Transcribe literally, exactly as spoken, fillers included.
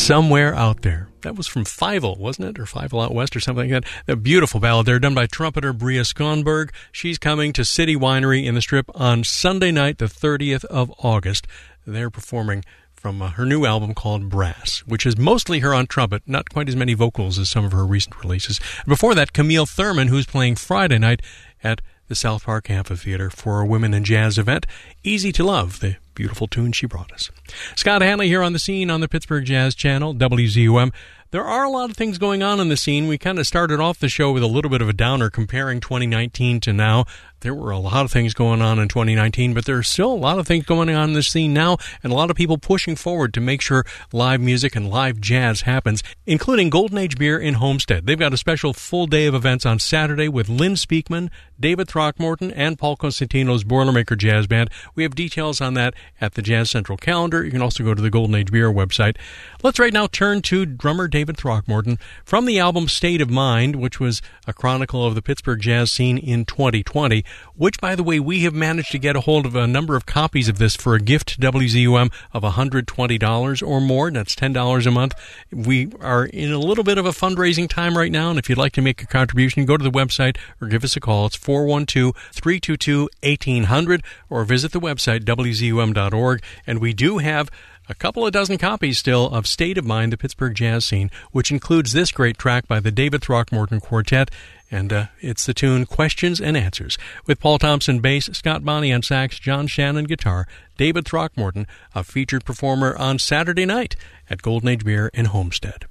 Somewhere Out There. That was from Fievel, wasn't it? Or Fievel Out West or something like that. A beautiful ballad there done by trumpeter Bria Skonberg. She's coming to City Winery in the Strip on Sunday night, the thirtieth of August. They're performing from uh, her new album called Brass, which is mostly her on trumpet, not quite as many vocals as some of her recent releases. Before that, Camille Thurman, who's playing Friday night at the South Park Amphitheater for a Women in Jazz event. Easy to Love, the beautiful tune she brought us. Scott Hanley here on the scene on the Pittsburgh Jazz Channel, W Z U M. There are a lot of things going on in the scene. We kind of started off the show with a little bit of a downer comparing twenty nineteen to now. There were a lot of things going on in twenty nineteen, but there's still a lot of things going on in the scene now, and a lot of people pushing forward to make sure live music and live jazz happens, including Golden Age Beer in Homestead. They've got a special full day of events on Saturday with Lynn Speakman, David Throckmorton, and Paul Costantino's Boilermaker Jazz Band. We have details on that at the Jazz Central calendar. You can also go to the Golden Age Beer website. Let's right now turn to drummer David Throckmorton from the album State of Mind, which was a chronicle of the Pittsburgh jazz scene in twenty twenty, which, by the way, we have managed to get a hold of a number of copies of this for a gift to W Z U M of one hundred twenty dollars or more. That's ten dollars a month. We are in a little bit of a fundraising time right now, and if you'd like to make a contribution, go to the website or give us a call. It's four one two, three two two, one eight zero zero or visit the website W Z U M dot org. And we do have a couple of dozen copies still of State of Mind, the Pittsburgh jazz scene, which includes this great track by the David Throckmorton Quartet, and uh, it's the tune Questions and Answers, with Paul Thompson bass, Scott Bonney on sax, John Shannon guitar, David Throckmorton, a featured performer on Saturday night at Golden Age Beer in Homestead.